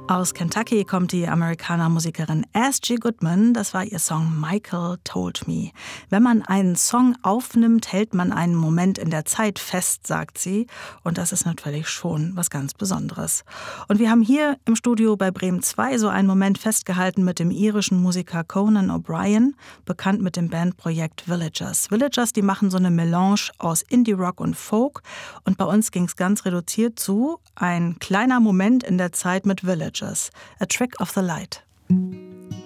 Aus Kentucky kommt die Amerikaner-Musikerin S.G. Goodman. Das war ihr Song Michael Told Me. Wenn man einen Song aufnimmt, hält man einen Moment in der Zeit fest, sagt sie. Und das ist natürlich schon was ganz Besonderes. Und wir haben hier im Studio bei Bremen 2 so einen Moment festgehalten mit dem irischen Musiker Conan O'Brien, bekannt mit dem Bandprojekt Villagers. Villagers, die machen so eine Melange aus Indie-Rock und Folk. Und bei uns ging es ganz reduziert zu ein kleiner Moment in der Zeit mit Villagers. A Trick of the Light.